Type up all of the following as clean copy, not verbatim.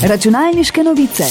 Računalniške novice.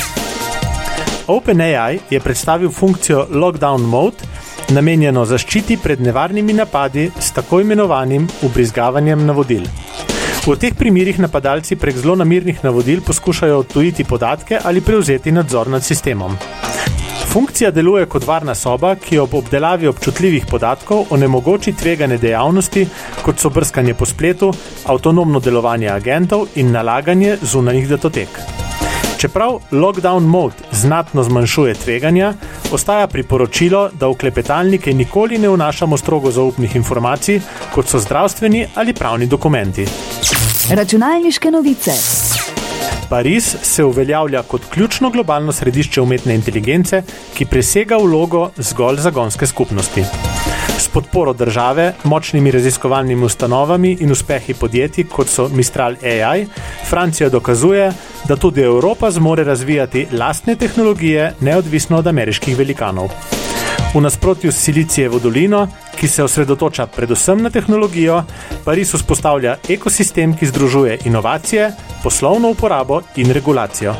OpenAI je predstavil funkcijo Lockdown Mode, namenjeno zaščiti pred nevarnimi napadi s tako imenovanim vbrizgavanjem navodil. V teh primerih napadalci prek zlonamernih navodil poskušajo odtujiti podatke ali prevzeti nadzor nad sistemom. Funkcija deluje kot varna soba, ki ob obdelavi občutljivih podatkov onemogoči tvegane dejavnosti, kot so brskanje po spletu, avtonomno delovanje agentov in nalaganje zunanjih datotek. Čeprav Lockdown Mode znatno zmanjšuje tveganja, ostaja priporočilo, da v klepetalnike nikoli ne vnašamo strogo zaupnih informacij, kot so zdravstveni ali pravni dokumenti. Računalniške novice. Pariz se uveljavlja kot ključno globalno središče umetne inteligence, ki presega vlogo zgolj zagonske skupnosti. S podporo države, močnimi raziskovalnimi ustanovami in uspehi podjetij, kot so Mistral AI, Francija dokazuje, da tudi Evropa zmore razvijati lastne tehnologije, neodvisno od ameriških velikanov. V nasprotju s Silicijevo dolino, ki se osredotoča predvsem na tehnologijo, Pariz vzpostavlja ekosistem, ki združuje inovacije, poslovno uporabo in regulacijo.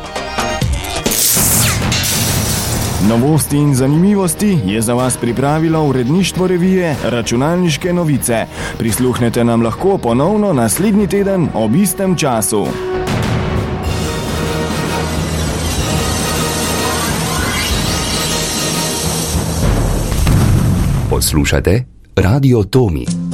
Novosti in zanimivosti je za vas pripravilo uredništvo revije Računalniške novice. Prisluhnete nam lahko ponovno naslednji teden ob istem času. Poslušate Radio Tomi.